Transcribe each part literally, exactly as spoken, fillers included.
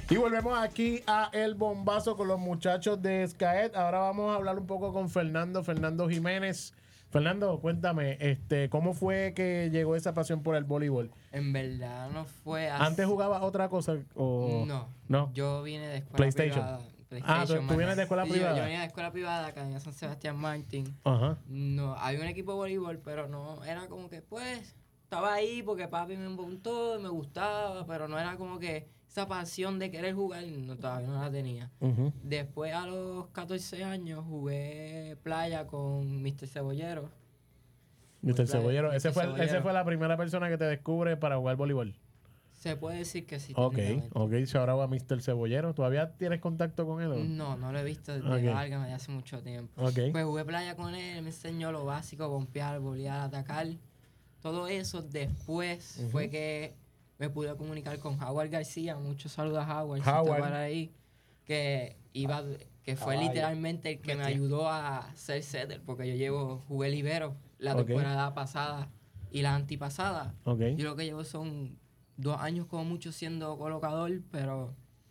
Y volvemos aquí a El Bombazo con los muchachos de Scaet. Ahora vamos a hablar un poco con Fernando, Fernando Jiménez. Fernando, cuéntame, este, ¿cómo fue que llegó esa pasión por el voleibol? En verdad no fue así. ¿Antes jugabas otra cosa? O... No, no. Yo vine de escuela PlayStation. privada. Ah, ¿tú, tú vienes de escuela sí, privada? Yo, yo venía de escuela privada, Academia San Sebastián Martín. Ajá. No, había un equipo de voleibol, pero no, era como que pues, estaba ahí porque papi me montó, me gustaba, pero no era como que esa pasión de querer jugar, no, todavía no la tenía. Uh-huh. Después a los catorce años jugué playa con mister Cebollero. mister Cebollero, ese fue, Cebollero. ese fue la primera persona que te descubre para jugar voleibol. Se puede decir que sí. Ok, ok, shout out a mister Cebollero. ¿Todavía tienes contacto con él? ¿O? No, no lo he visto desde Okay. Válgame, de hace mucho tiempo. Okay. Pues jugué playa con él, me enseñó lo básico, bombear, bolear, atacar. Todo eso después uh-huh. fue que me pude comunicar con Howard García. Muchos saludos a Howard, Howard. Si está por ahí, que iba, que fue Ay, literalmente el que me ayudó a ser setter, porque yo llevo, jugué libero la okay. temporada pasada y la antipasada. Okay. Yo lo que llevo son dos años como mucho siendo colocador, pero...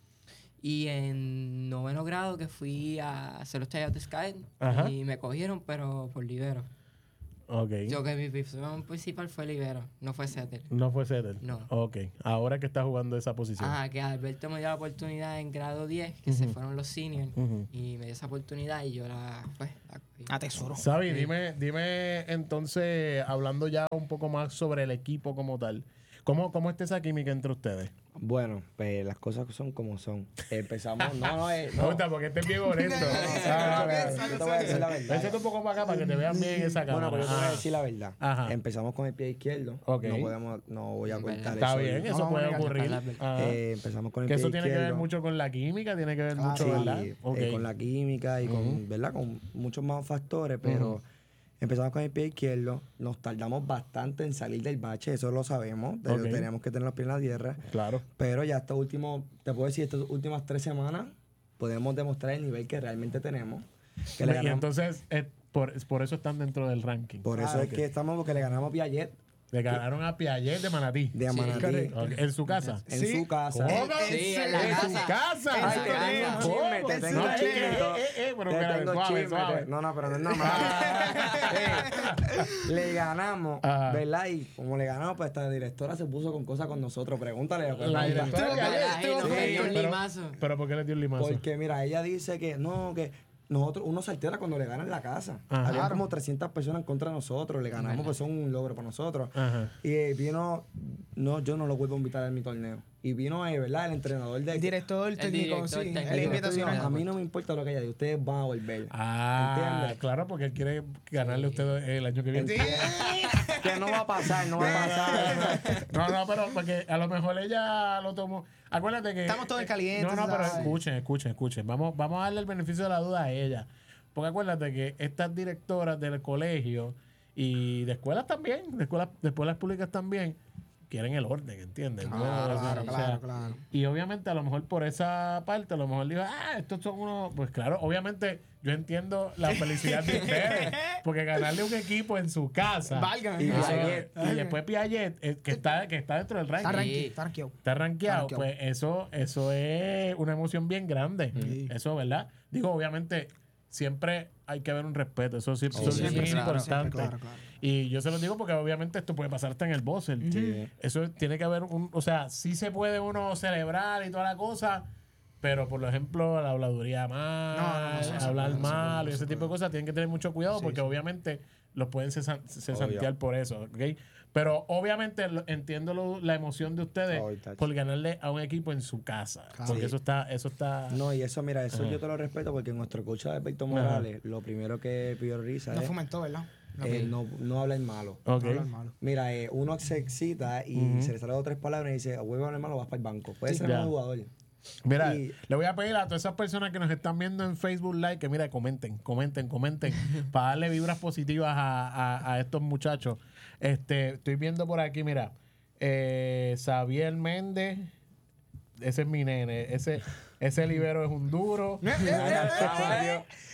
Y en noveno grado que fui a hacer los tryouts de Sky y me cogieron, pero por libero. Ok. Yo que mi posición principal fue libero, no fue setter. No fue setter. No. Ok. Ahora que estás jugando esa posición. Ah, que Alberto me dio la oportunidad en grado diez, que uh-huh. se fueron los seniors, uh-huh. y me dio esa oportunidad y yo la, pues, la atesoro. Sabi, sí. dime, dime entonces, hablando ya un poco más sobre el equipo como tal, ¿cómo, cómo está esa química entre ustedes? Bueno, pues las cosas son como son. Empezamos, no, no, eh, no. Me gusta porque este es bien honesto. ah, yo te voy a decir la verdad. Échate un poco para acá para que te vean bien esa cámara. Bueno, pero yo te voy a decir la verdad. Ajá. Empezamos con el pie izquierdo. Okay. No podemos, no voy a cortar Está eso. bien, eso no, puede no, ocurrir. Eh, empezamos con el que pie eso izquierdo. tiene que ver mucho con la química, tiene que ver ah, mucho, sí, ¿verdad? Okay. Eh, con la química y uh-huh. con, ¿verdad? Con muchos más factores, pero... Uh-huh. Empezamos con el pie izquierdo, nos tardamos bastante en salir del bache, eso lo sabemos, okay. Teníamos que tener los pies en la tierra. Claro. Pero ya estos últimos, te puedo decir, estas últimas tres semanas podemos demostrar el nivel que realmente tenemos. Que y le ganamos, entonces, eh, por, por eso están dentro del ranking. Por eso ah, es okay. que estamos, porque le ganamos a Piaget. Le ganaron a Piaget de Manatí. De Manatí. Sí, okay. ¿En su casa? En ¿Sí? su casa. ¿Cómo? Sí, en, en casa. su casa. Ay, te tengo chisme, te tengo chisme. Eh, eh, eh, pero te tengo suave, chisme. Suave. No, no, pero no es nada más. eh, le ganamos, ah. ¿verdad? Y como le ganamos, pues esta directora se puso con cosas con nosotros. Pregúntale. La, la directora que le dio un limazo. Pero ¿por qué le dio un limazo? Porque, mira, ella dice que no, que... Nosotros, uno se altera cuando le ganan la casa. Ajá. Había como trescientas personas en contra de nosotros. Le ganamos, pues son un logro para nosotros. Ajá. Y eh, vino, no, yo no lo vuelvo a invitar a mi torneo. Y vino, eh, ¿verdad? El entrenador del... El director el técnico, director, sí. técnico. El invitación. A mí no me importa lo que haya dicho. Ustedes van a volver. Ah, ¿entiendes? claro, porque él quiere ganarle a ustedes el año que viene. Sí. Que no va a pasar, no va a pasar. No, no, pero porque a lo mejor ella lo tomó. Acuérdate que... Estamos todos en caliente. No, no, pero escuchen, escuchen, escuchen. Vamos, vamos a darle el beneficio de la duda a ella. Porque acuérdate que estas directoras del colegio y de escuelas también, de escuelas, de escuelas públicas también, quieren el orden, ¿entiendes? Claro, ¿no? claro, o sea, claro, claro. Y obviamente a lo mejor por esa parte, a lo mejor digo, ah, estos son unos... Pues claro, obviamente yo entiendo la felicidad de ustedes, porque ganarle un equipo en su casa... Válgame. Y, Válgame. Piaget, y después Piaget, eh, que está, que está dentro del ranking. Está rankeado. Está rankeado. Está rankeado, pues eso, eso es una emoción bien grande. Sí. Eso, ¿verdad? Digo, obviamente... Siempre hay que haber un respeto, eso sí, eso sí, es claro, importante. siempre, claro, claro. Y yo se lo digo porque obviamente esto puede pasar hasta en el buzzer. Sí. Eso tiene que haber un, o sea, sí se puede uno celebrar y toda la cosa, pero por ejemplo la habladuría mal, no, no, no, no, hablar no, no, mal no, y ese tipo de cosas tienen que tener mucho cuidado, sí, porque sí. obviamente los pueden cesantear por eso, ¿ok? Pero obviamente lo, entiendo lo, la emoción de ustedes oh, por ganarle a un equipo en su casa. Claro. Porque sí. eso está, eso está... No, y eso, mira, eso Ajá. yo te lo respeto porque nuestro coach Alberto Morales, Ajá. lo primero que prioriza no es... fomentó, ¿verdad? Eh, no, no habla en malo. Okay. No habla malo. Mira, eh, uno se excita y uh-huh. se le salen dos tres palabras y dice, vuelve a hablar malo, vas para el banco. Puede sí, ser un jugador. Mira, y, le voy a pedir a todas esas personas que nos están viendo en Facebook Live que, mira, comenten, comenten, comenten para darle vibras positivas a, a, a estos muchachos. Este, estoy viendo por aquí, mira, eh, Xavier Méndez, ese es mi nene, ese, ese libero es un duro.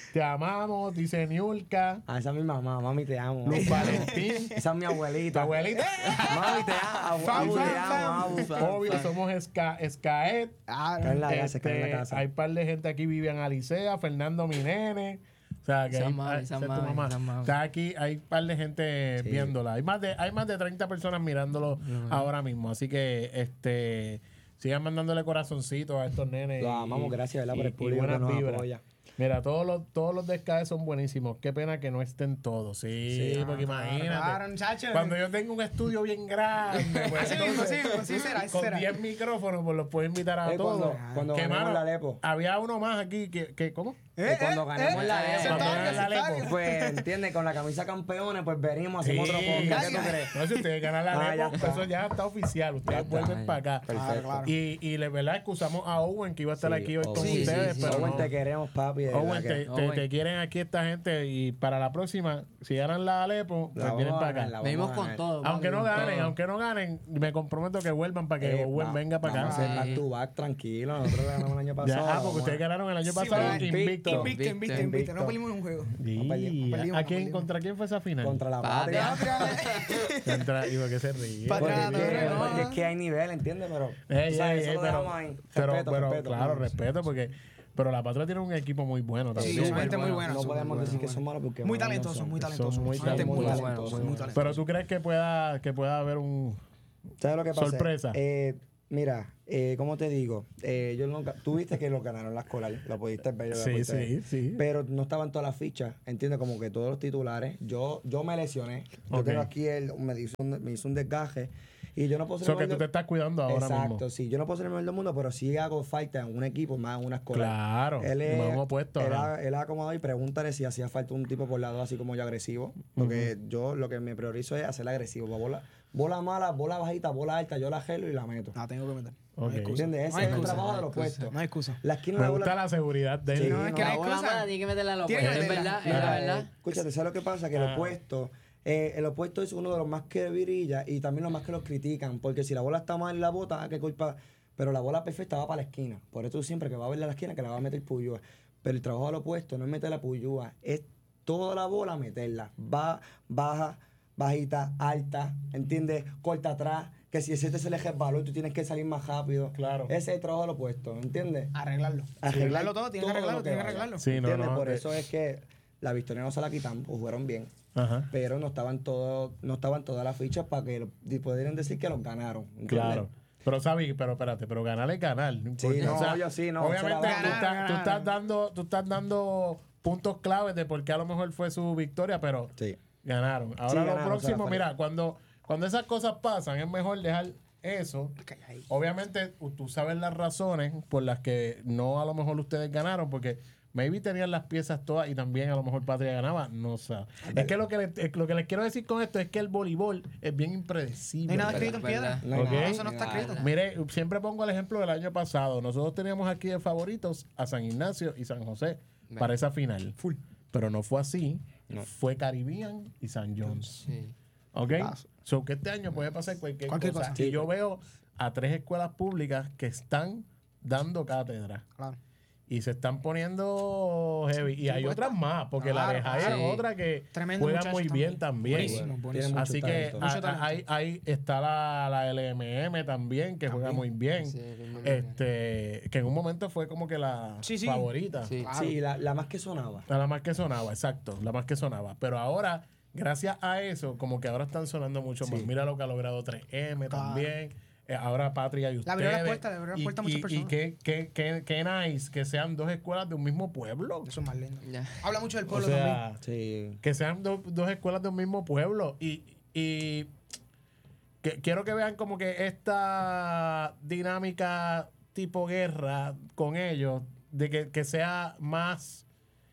te amamos, dice Niulka. Ah, esa es mi mamá, mami, te amo. Luz Valentín. Esa es mi Tu abuelita. abuelita. Mami, te amo. Abu, te amo, Abu. Obvio, somos Esca, Escaet. Ah, Está en la casa, está en Este, la casa. hay un par de gente aquí, Vivian Alicea, Fernando Minene. O sea, que Esa hay, mami, hay- esa esa es tu mami, mamá. esa mami. O sea, aquí hay un par de gente Sí. viéndola. Hay más de hay más de treinta personas mirándolo ahora mismo. Así que este sigan mandándole corazoncitos a estos nenes. Lo y- amamos, gracias, ¿verdad? Por el y- y público que buenas nos vibras. apoya. Mira, todos los, todos los de Sky son buenísimos. Qué pena que no estén todos. Sí, Sí. porque imagínate. Claro, muchachos. Cuando yo tengo un estudio bien grande, pues Así mismo, entonces, así mismo, sí será, así con será. diez micrófonos, pues los puedo invitar a Eh, todos. cuando- cuando Que, ganemos mano, la Lepo. había uno más aquí que, que ¿cómo? Eh, Y cuando eh, ganemos eh, la se Lepo. Cuando está, ganen se la está. Lepo. Pues, ¿entiendes? Con la camisa campeones, pues venimos, hacemos otro podcast. ¿Qué tú crees? No, si ustedes ganan la Ah, Lepo, ya pues está. eso ya está oficial. Ustedes vuelven para acá. Perfecto. claro. Y, y de verdad excusamos a Owen, que iba a estar Sí, aquí hoy Owen. con Sí, ustedes, sí, sí. pero Owen, no. te queremos, papi. de verdad Owen, que- te, te- Owen. te quieren aquí esta gente y para la próxima, si ganan la Alepo, La pues vienen vamos a para ganar, acá. la vamos Venimos a con ganar. todo. Aunque papi, no con ganen, todo. aunque no ganen, me comprometo que vuelvan para que Eh, Owen va- venga para Vamos acá. a hacer Sí. back to back, tranquilo. Nosotros ganamos el año pasado. Ya, ah, porque vamos ustedes a- ganaron el año Sí, pasado ¿verdad? invicto. Invicto, invicto, Invicto. invicto. No perdimos un juego. Y- perdimos, perdimos, ¿A quién, perdimos. ¿Contra quién fue esa final? Contra la Patria. patria. Contra, y porque se ríe. Patria. Porque es Atrás, que, atrás, porque es que hay nivel, ¿entiendes? Pero, Ey, tú sabes, ey, eso ey, lo pero, dejamos ahí. pero, Respeto, pero, respeto. claro, respeto, porque pero la Patria tiene un equipo muy bueno también. Sí, Súper son gente muy bueno. buena. No súper podemos buena, decir que buena. son malos porque Muy malos no talentosos, son. muy Son talentosos. muy Son gente muy talentosos. talentosa, Muy muy buenos. talentosa. Pero tú crees que pueda, que pueda haber un ¿Sabes lo que pasa? Sorpresa. Eh, mira, eh, ¿cómo te digo? Eh, yo nunca, tú viste que lo ganaron la escolar, lo pudiste ver. yo lo Sí, pudiste sí, ver. sí. Pero no estaban todas las fichas, ¿entiendes? Como que todos los titulares. Yo, yo me lesioné. Yo Ok. tengo aquí, el, me, hizo un, me hizo un desgaje. Y yo no puedo ser So el que mejor tú te del- estás cuidando ahora Exacto, mismo. sí. Yo no puedo ser el mejor del mundo, pero sí hago falta en un equipo, más en una escolar. Claro. Él es, me han opuesto. él, ajá. ha, él ha acomodado y pregúntale si hacía falta un tipo por lado así como yo agresivo. Porque yo lo que me priorizo es hacerle agresivo. Bola, bola mala, bola bajita, bola alta, yo la gelo y la meto. La tengo que meter. Ok. No hay excusa. ¿Entiendes? No Ese hay es el excusa. trabajo de no los hay excusa. puestos. No hay excusa. La esquina Me de la gusta bola. la seguridad de él. Sí, No, es que La no hay bola excusa. mala, tiene que meterla a los Tiene que puestos. Es meterla. verdad, es Mira, la eh, verdad. Escúchate, ¿sabes lo que pasa? Que el Ah. opuesto, eh, el opuesto es uno de los más que brilla y también los más que los critican. Porque si la bola está mal en la bota, ¿qué culpa? Pero la bola perfecta va para la esquina. Por eso siempre que va a verla a la esquina, que la va a meter Puyúa. Pero el trabajo del opuesto no es meter la Puyúa, es toda la bola meterla. Va, baja, bajita, alta, ¿entiendes? Corta atrás. Que si ese te se le resbaló y tú tienes que salir más rápido. Claro. Ese es el trabajo del opuesto, ¿entiendes? Arreglarlo. Arreglar Arreglarlo todo, tienen que arreglarlo, lo que tienen que vaya. arreglarlo. Sí, no, ¿Entiendes? no. Por eh, eso es que la victoria no se la quitan, pues jugaron bien. Ajá. Pero no estaban todos, no estaban todas las fichas para que lo- pudieran decir que los ganaron. ¿entiendes? Claro. Pero sabes, pero espérate, pero ganar es ganar. No Sí, importa. no, yo sí, no, Obviamente se la tú, van. estás, Ganar, tú ganar. estás dando, tú estás dando puntos claves de por qué a lo mejor fue su victoria, pero Sí. ganaron. Ahora Sí, lo ganaron, próximo, o sea, mira, cuando, cuando esas cosas pasan, es mejor dejar eso. Ahí. Obviamente, u- tú sabes las razones por las que no a lo mejor ustedes ganaron, porque maybe tenían las piezas todas y también a lo mejor Patria ganaba, no sé. Es que lo que, les, eh, lo que les quiero decir con esto es que el voleibol es bien No impredecible. hay nada Verdad, escrito en piedra. verdad. No hay Ok. nada. Eso no está escrito. Mire, siempre pongo el ejemplo del año pasado. Nosotros teníamos aquí de favoritos a San Ignacio y San José para esa final. Full. Pero no fue así. No. Fue Caribbean y San John's. Sí. ¿Ok? Paso. So que este año puede pasar cualquier, Cualquier cosa. cosa. Y yo veo a tres escuelas públicas que están dando cátedra. Claro. Y se están poniendo heavy. Y hay pues, otras más, porque claro, la de Jaya sí. es otra que Tremendo juega muchacho muy bien también. Buenísimo, Tiene buenísimo. mucho Así que talento. a- Mucho a- talento. ahí, ahí está la, la L M M también, que juega muy bien. Sí, muy bien. este Que en un momento fue como que la Sí, sí. favorita. Sí. Claro. Sí, la, la más que sonaba. La más que sonaba, exacto, la más que sonaba. Pero ahora, gracias a eso, como que ahora están sonando mucho más. Sí. Mira lo que ha logrado tres M Claro. también. Eh, ahora Patria y Le ustedes. abrió las puertas, le abrió las Y- puertas a y, muchas y personas. qué, qué, qué, qué nice que sean dos escuelas de un mismo pueblo. Eso es más lindo. Ya. Habla mucho del O pueblo también. sea, Sí. que sean do- dos escuelas de un mismo pueblo. Y, y que, quiero que vean como que esta dinámica tipo guerra con ellos, de que, que sea más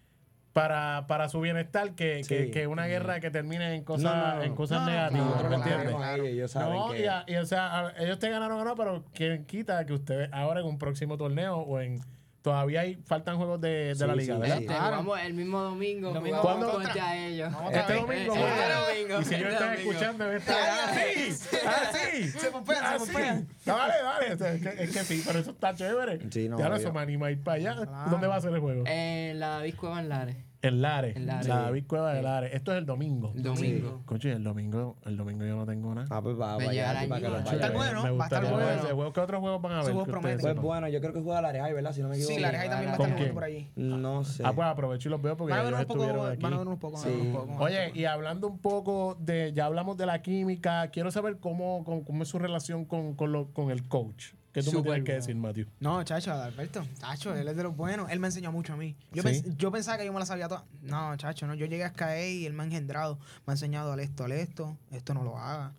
para, para su bienestar que, Sí. que, que una guerra que termine en cosas, No, no, no. en cosas No, no, negativas, nosotros ¿me lo entiendes? sabemos. Con ellos, ellos saben No, que... y, a- y, o sea, a- ellos te ganaron o no, pero quien quita que ustedes ahora en un próximo torneo o en todavía hay faltan juegos de, de Sí, la liga, sí, ¿verdad? sí. Este, Claro. jugamos el mismo domingo. Domingo jugamos ¿Cuándo? contra ellos. Vamos Este otra vez. domingo, Este bueno. domingo, Y si ellos este están domingo. escuchando, debe estar así, así. Se pompean, se así. pompean. Dale, dale. Es que, es que sí, pero eso está chévere. Sí, no, ya obvio. eso me anima a ir para allá. Claro. ¿Dónde va a ser el juego? En la David Cueva en Lares. En Lares. En Lares. La David Cueva de Sí. Lares. Esto es el domingo. El domingo. Coche, el domingo, el domingo yo no tengo nada. Ah, pues va, Pues vaya, llegar aquí para que allí, los va a vaya estar a ver. bueno. Me va a estar gustaría ver bueno. ese juego. ¿Qué otros juegos van a ver? Ese juego que ustedes promete. Pues sepan? bueno, yo creo que juega la Areja, ¿verdad? Si no me equivoco. Sí, la Areja también va a ¿Con estar quién? jugando por allí. No sé. Ah, pues aprovecho y los veo porque Van a ya ver ellos un poco, estuvieron aquí. van a ver un poco, van a Sí. ver un poco. Oye, y hablando un poco de, ya hablamos de la química, quiero saber cómo, cómo, cómo es su relación con, con, lo, con el coach. ¿Qué tú me Súper tienes que bueno. decir, Matthew? No, chacho, Alberto, chacho, él es de los buenos. Él me enseñó mucho a mí. Yo, ¿Sí? pens- yo pensaba que yo me la sabía toda. No, chacho, no. Yo llegué a Sky y él me ha engendrado. Me ha enseñado al esto, al esto. Esto no lo haga.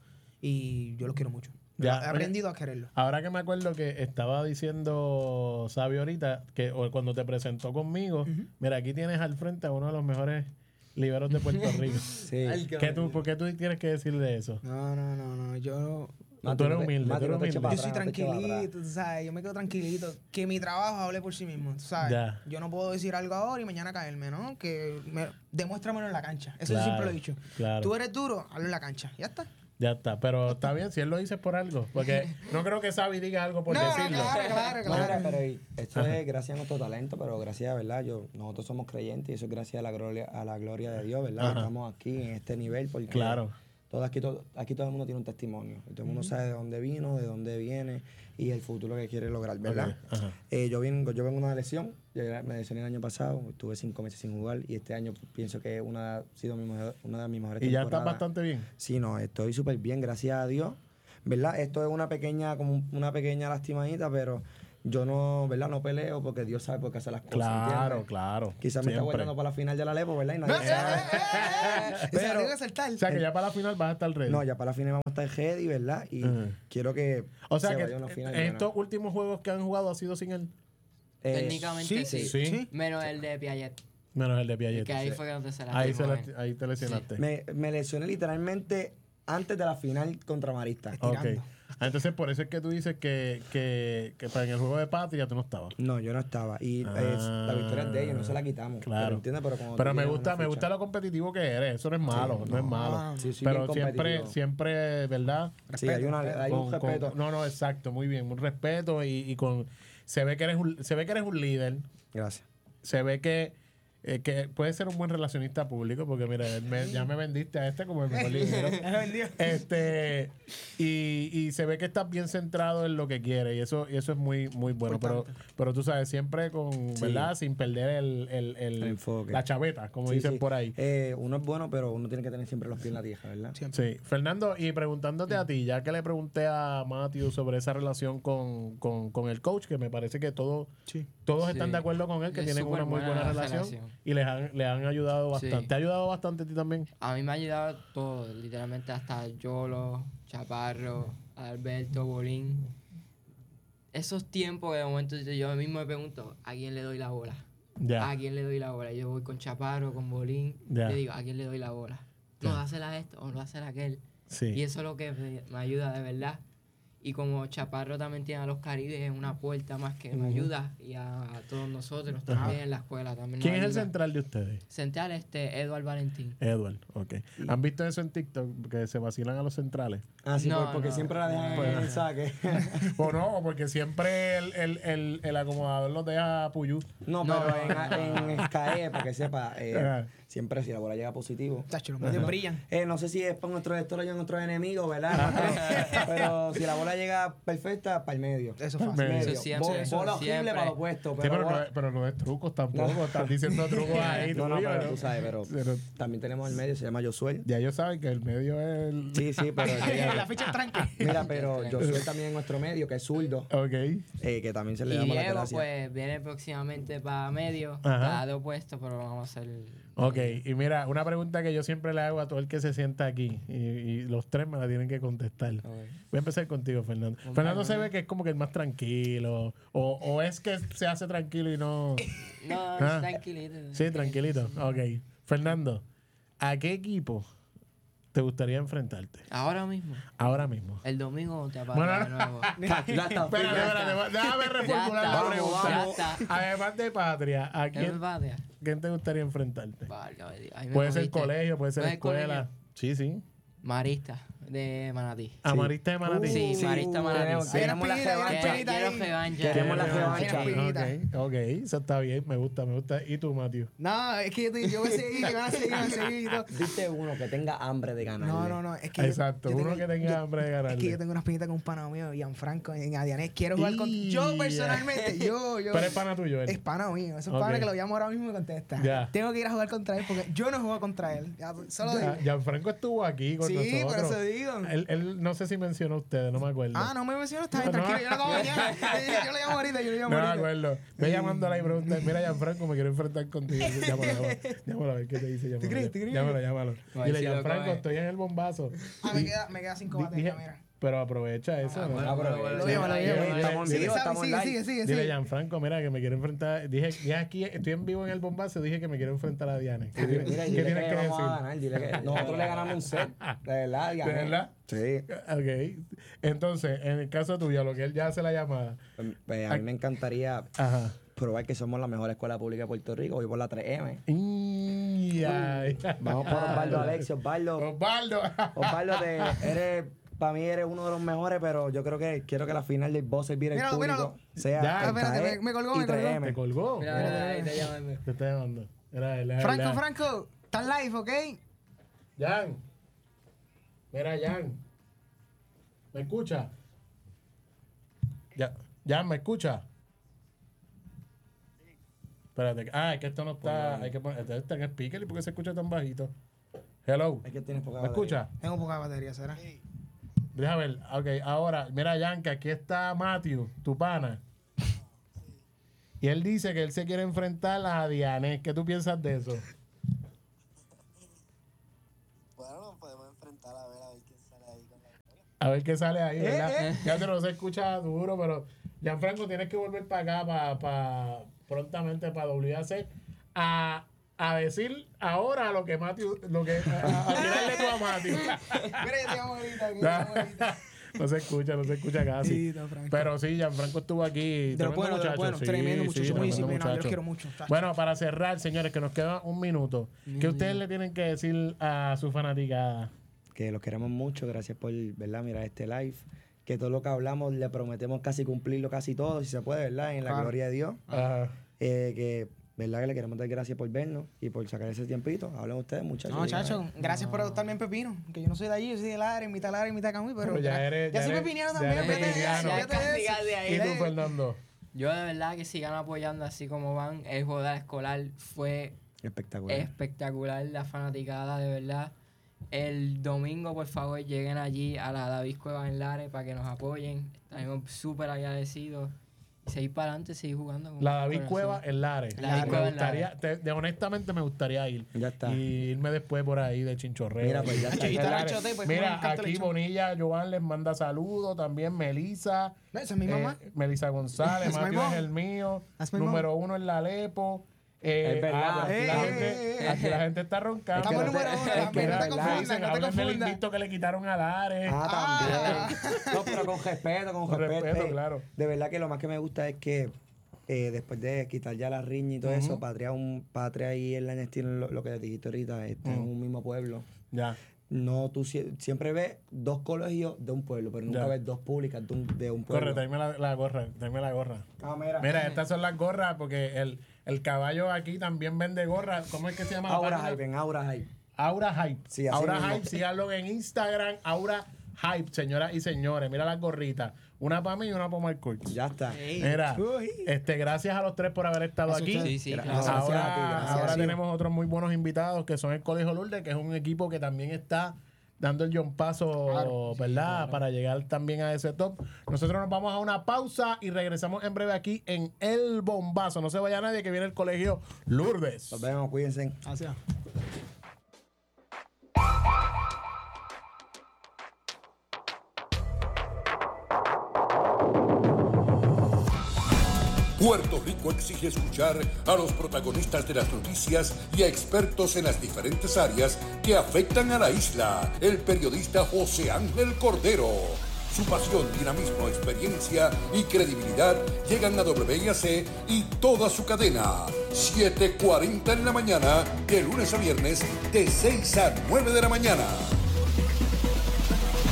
Y yo lo quiero mucho. Ya, He oye, aprendido a quererlo. Ahora que me acuerdo que estaba diciendo Sabio ahorita, que o cuando te presentó conmigo, mira, aquí tienes al frente a uno de los mejores liberos de Puerto Rico. Sí. ¿Qué tú, ¿Por qué tú tienes que decirle eso? No, no, no, no. Yo, No, tú eres humilde, Mati, tú eres no te eches humilde. para yo soy atrás, no te eches para atrás. tranquilito, tú sabes. Yo me quedo tranquilito. Que mi trabajo hable por sí mismo, tú sabes. Ya. Yo no puedo decir algo ahora y mañana caerme, ¿no? Que me, demuéstramelo en la cancha. Eso Claro, siempre lo he dicho. claro. Tú eres duro, hazlo en la cancha. Ya está. Ya está, pero está bien si él lo dice por algo, porque no creo que Sabi diga algo por No, no, decirlo. claro, claro, No, mira, claro. pero y- esto es gracias a nuestro talento, pero gracias, ¿verdad? Yo, nosotros somos creyentes y eso es gracias a la gloria, a la gloria de Dios, ¿verdad? Ajá. Estamos aquí en este nivel porque Claro. todo aquí, todo, aquí todo el mundo tiene un testimonio. Y todo el mundo sabe de dónde vino, de dónde viene y el futuro que quiere lograr, ¿verdad? Ok, ajá. Eh, yo, vengo, yo vengo de una lesión, yo me lesioné el año pasado, estuve cinco meses sin jugar y este año pienso que una, ha sido mi mejor- una de mis mejores Y ya estás temporadas. bastante bien. Sí, no, estoy súper bien, gracias a Dios. ¿Verdad? Esto es una pequeña, como una pequeña lastimadita, pero yo no, ¿verdad? No peleo porque Dios sabe por qué hace las cosas. Claro, ¿entiendes? claro. Quizás me está Siempre. guardando para la final de la Lepo, ¿verdad? Y nadie Eh, sabe. eh, eh, eh, eh. Se la Pero- tengo que saltar. O sea que ya para la final vas a estar ready. No, ya para la final vamos a estar ready, ¿verdad? Y Ujú. quiero que O sea se que vaya a una final en buena. estos últimos juegos que han jugado ha sido sin él. Eh, Técnicamente sí. Sí. Sí. Menos el de Piaget. Menos el de Piaget. Que ahí Sí. fue donde se la Ahí, se la- ahí te lesionaste. Me, me lesioné literalmente antes de la final contra Marista. Ok. tirando. Ah, entonces por eso es que tú dices que, que, que para en el juego de Patria tú no estabas. No, yo no estaba. Y Ah, eh, la victoria es de ellos, no se la quitamos. Claro. Pero, ¿entiendes? Pero, cuando Pero tú me tienes gusta, una me fecha- gusta lo competitivo que eres. Eso no es malo, no, es malo. Sí, sí, Pero bien siempre, competitivo. siempre, ¿verdad? Sí, hay, una, hay un Con- con- respeto. no, no, exacto, muy bien, un respeto y, y con se ve que eres un, se ve que eres un líder, Gracias. se ve que eh, que puedes ser un buen relacionista público porque mira, me- ya me vendiste a este como el mejor líder. Ya lo vendió. Este y, y se ve que estás bien centrado en lo que quieres y eso y eso es muy muy bueno, pero pero tú sabes siempre con, Sí. ¿verdad? Sin perder el, el, el- El enfoque. la chaveta, como Sí, dicen sí. por ahí. Eh, uno es bueno, pero uno tiene que tener siempre los pies en la tierra, ¿verdad? Siempre. Sí, Fernando, y preguntándote a ti, ya que le pregunté a Matthew sobre esa relación con, con, con el coach, que me parece que todo, Sí. todos Sí. están de acuerdo con él, que Es tienen súper una muy buena, buena relación, relación. y les han, le han ayudado Sí. bastante. ¿Te ha ayudado bastante a ti también? A mí me ha ayudado todo, literalmente hasta Yolo, Chaparro, Alberto, Bolín. Esos tiempos que de momento yo yo mismo me pregunto, ¿a quién le doy la bola? Ya. ¿A quién le doy la bola? Yo voy con Chaparro, con Bolín, Ya. le digo, ¿a quién le doy la bola? No, dásela a esto o no dásela a aquel. Y Sí. eso es lo que me, me ayuda de verdad. Y como Chaparro también tiene a los Caribes, es una puerta más que me ayuda. Y a, a todos nosotros también en la escuela también. ¿Quién nos es el ayuda. central de ustedes? Central, este, Eduard Valentín. Edward, ok. ¿Han visto eso en TikTok? Que se vacilan a los centrales. Ah, sí, No, pues, porque no, siempre la dejan no, en no. el saque. O no, porque siempre el, el, el, el acomodador los deja a Puyú. No, No, pero no, en, en SCAE, para que sepa, eh, Ajá. siempre si la bola llega positivo. Tacho, los medios brillan. Eh, no sé si es para nuestros lectores o nuestros enemigos, ¿verdad? Nuestros- pero si la bola llega perfecta, para el medio. Eso es Medio. fácil. Medio. Eso siempre, Bo- eso bola horrible siempre. para lo opuesto. Sí, Pero, pero, no, bola- es- pero no es trucos tampoco. Estás diciendo trucos ahí. no, no, tuyo, pero tú sabes, pero Pero también tenemos el medio, se llama Josué. ya ellos saben que el medio es el... Sí, sí, pero es que ya- La ficha en tranque. mira, pero Josué también es nuestro medio, que es zurdo, Ok. eh, que también se le Y damos la Diego, gracia. pues, viene próximamente para medio. Ajá. Está de opuesto, pero vamos a hacer... Ok, y mira, una pregunta que yo siempre le hago a todo el que se sienta aquí, y, y los tres me la tienen que contestar. Voy a empezar contigo, Fernando. Fernando se ve que es como que el más tranquilo, o, o es que se hace tranquilo y no... No, Ah. tranquilito. Sí, tranquilito. Ok. Fernando, ¿a qué equipo te gustaría enfrentarte Ahora mismo. ahora mismo? El domingo te Bueno, apaga de nuevo. Ya está, Espérate, ya está. espérate, déjame reformular Ya la está, pregunta. ya está. Además de Patria, ¿a ¿Qué quién, me patea? quién te gustaría enfrentarte? Válgame Dios, ahí me Puede ser cogiste. colegio, puede ser ¿Puede ser escuela. colegio? Sí, sí. Marista. de Manatí. ¿A Marista de Manatí? Sí, Sí, Marista Manatí. queremos- Hay queremos una la espinita, hay una revancha. espinita Quiero ahí. revancha. Queremos la Hay revancha. una espinita. Ok, ok, eso está bien, me gusta, me gusta. ¿Y tú, Matthew? No, es que yo, te- yo voy a seguir, me van a seguir, me van a seguir y todo. Viste uno que tenga hambre de ganar. No, no, no, es que yo- Exacto, yo uno tengo- que tenga yo- hambre de ganarle. Es que yo tengo una espinita con un pana mío, Gianfranco, en Adianés. Quiero jugar con... Yo, Y- personalmente, yo, yo... Pero es pana tuyo, él. Es pana mío. Esos Ok. panas que lo llamo ahora mismo y me contesta. Ya. Tengo que ir a jugar contra él porque yo no juego contra él. Ya, solo digo. Ya- Gianfranco estuvo aquí con Sí, nosotros. por eso digo. Él, él no sé si mencionó a ustedes, no me acuerdo. Ah, no me menciono, está bien, No, no. tranquilo. Yo lo hago mañana. Yo lo llamo ahorita, yo lo llamo No me ahorita. acuerdo. Ve llamándola y pregunta, mira Gianfranco, me quiero enfrentar contigo. Llámalo, llámalo, llámalo a ver qué te dice. Llámalo, crees? ¿Tú crees? Llámalo, llámalo. A ver Dile, si lo Gianfranco, coge. estoy en el bombazo. Ah, me Y- queda, me queda cinco di- baterías, dije- mira. Pero aprovecha eso. ¿no? bueno, bueno, bueno, Lo llamo, lo Dile, llamo. dile, Estamos en dile, vivo, Sigue, estamos sigue, live. sigue, sigue, Dile, sigue. Gianfranco, mira que me quiero enfrentar. Dije, dije aquí, estoy en vivo en el bombazo, dije que me quiero enfrentar a Diane. ¿Qué, Mira, tiene- mira, qué dile tienes que que vamos a decir? ganar. Dile que nosotros le ganamos un set. De verdad, ¿De gané. verdad? Sí. Ok. Entonces, en el caso tuyo, lo que él ya hace la llamada. Pues, a mí me encantaría Ajá. probar que somos la mejor escuela pública de Puerto Rico. Voy por la tres eme. Y ay. Vamos por Osvaldo Alexio. Osvaldo, Osvaldo. Osvaldo, te, eres, para mí eres uno de los mejores, pero yo creo que quiero que la final del boss servir al Míralo, público míralo. sea Ya, el espérate, CAE me- me colgó, y me colgó. tres Te eme. colgó. Mira, mira, ahí está llamando. Te está llamando. Era él. era Franco, él. Franco, estás live, ¿ok? Jan. Mira, Jan. ¿Me escucha? Ya. Jan, ¿me escucha? Espérate. Ah, es que esto no está. Hay que poner. Este está en speaker y por qué se escucha tan bajito. Hello. Es que tienes poca ¿Me batería. escucha? Tengo poca batería, ¿será? Deja ver. Ok, ahora, mira, Jan, que aquí está Matthew, tu pana. Y él dice que él se quiere enfrentar a Diane. ¿Qué tú piensas de eso? Bueno, nos podemos enfrentar a ver a ver quién sale ahí con la victoria. A ver qué sale Eh, ahí, ¿verdad? Ya te lo se escucha duro, pero Gianfranco, tienes que volver para acá para pa, prontamente para W A C a, a decir ahora lo que Matthew, lo que a, a tirarle tú a Matthew. Mira, yo te llamo ahorita, que te llamo ahorita. No se escucha, no se escucha casi. Sí, no, Franco. Pero sí, Gianfranco estuvo aquí. De lo Tremendo bueno, de lo muchacho. bueno. Sí, Tremendo sí, muchacho, muy tremendo disciplinado. Yo los muchacho. quiero mucho. chacho. Bueno, para cerrar, señores, que nos queda un minuto. ¿Qué ustedes le tienen que decir a su fanaticada? Que los queremos mucho. Gracias por, ¿verdad? Mirar este live. Que todo lo que hablamos le prometemos casi cumplirlo casi todo, si se puede, ¿verdad? En la Claro. gloria de Dios. Ajá. Eh, que, ¿verdad? Que le queremos dar gracias por vernos y por sacar ese tiempito. Hablen ustedes, muchachos. No, digan, chacho, gracias por adoptarme en Pepino. Que yo no soy de allí, yo soy de Lara, mitad Lara y mitad Camuy, pero. Pero ya eres- Ya ya soy eres- pepiniano ya también, eres fíjate, pepiniano. fíjate de eso. Ya de ahí. ¿Y tú, Fernando? Yo de verdad que sigan apoyando así como van. El juego escolar fue Espectacular. espectacular, la fanaticada, de verdad. El domingo, por favor, lleguen allí a la David Cueva en Lares para que nos apoyen. Estamos súper agradecidos. Y seguir para adelante, seguir jugando. con La David corazón. Cueva en Lares. La David Me Cueva en gustaría, te- de, honestamente me gustaría ir. Ya está. Y irme después por ahí de Chinchorreo. Mira, pues ya Chacho, está. y En está Lares. el chote, pues, Mira, como me encanta el aquí lechón. Bonilla Joan les manda saludos. También Melisa. No, esa es mi mamá. Eh, Melisa González, That's my Mateo mom. es el mío. That's my Número uno en la Alepo. Eh, Es verdad. ah, aquí, la Eh, gente, eh, eh. aquí la gente está roncando. Estamos no te- número uno, es que también, no no te te confundas, Dicen, no te hablan del confundas. invicto que le quitaron a Lares. Ah, Ah. también. No, pero con respeto, con, Con respeto. respeto, Eh, claro. De verdad que lo más que me gusta es que eh, después de quitar ya la riña y todo eso, Patria, un, Patria y el N X T, lo, lo que dijiste ahorita, está en un mismo pueblo. Ya. No, tú sie- siempre ves dos colegios de un pueblo, pero nunca Ya. ves dos públicas de un, de un pueblo. Corre, tráeme la, la gorra. Tráeme la gorra. Ah, mira. Mira, estas son las gorras porque el, el caballo aquí también vende gorras. ¿Cómo es que se llama? la Aura página? Hype, en Aura Hype. Aura Hype. Sí, así Aura mismo. Hype, síganlo en Instagram. Aura Hype, señoras y señores. Mira las gorritas. Una para mí y una para Marco. Ya está. Mira, Uy. este, gracias a los tres por haber estado Gracias a aquí. Sí, sí, Gra- claro. gracias a ti, Ahora, gracias ahora a ti. tenemos otros muy buenos invitados que son el Colegio Lourdes, que es un equipo que también está dando el John Paso, Claro, sí, ¿verdad? claro. Para llegar también a ese top. Nosotros nos vamos a una pausa y regresamos en breve aquí en El Bombazo. No se vaya nadie que viene el Colegio Lourdes. Nos vemos, cuídense. Gracias. Puerto Rico exige escuchar a los protagonistas de las noticias y a expertos en las diferentes áreas que afectan a la isla. El periodista José Ángel Cordero. Su pasión, dinamismo, experiencia y credibilidad llegan a W I A C y toda su cadena. siete cuarenta en la mañana, de lunes a viernes, de seis a nueve de la mañana.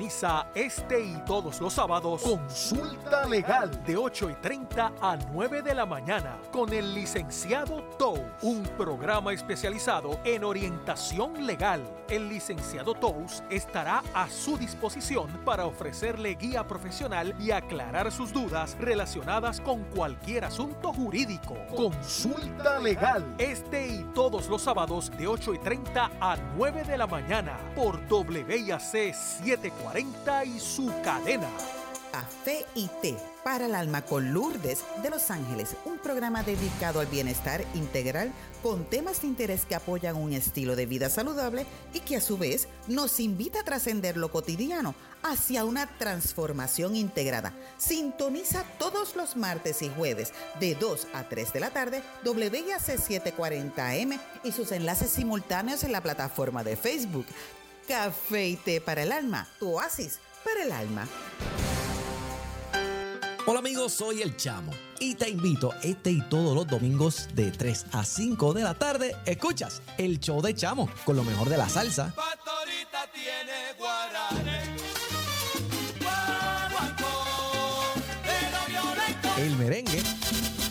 Sintoniza este y todos los sábados Consulta Legal de ocho y treinta a nueve de la mañana con el licenciado Tous, un programa especializado en orientación legal. El licenciado Tous estará a su disposición para ofrecerle guía profesional y aclarar sus dudas relacionadas con cualquier asunto jurídico. Consulta Legal este y todos los sábados de ocho y treinta a nueve de la mañana por W I A C setecientos cuarenta y su cadena. Café y té para el alma con Lourdes de Los Ángeles, un programa dedicado al bienestar integral con temas de interés que apoyan un estilo de vida saludable y que a su vez nos invita a trascender lo cotidiano hacia una transformación integrada. Sintoniza todos los martes y jueves de dos a tres de la tarde W I A C setecientos cuarenta A M y sus enlaces simultáneos en la plataforma de Facebook. Café y té para el alma, tu oasis para el alma. Hola amigos, soy El Chamo y te invito este y todos los domingos de tres a cinco de la tarde. Escuchas el show de Chamo con lo mejor de la salsa, Pastorita tiene guaranes, guaguancó, el merengue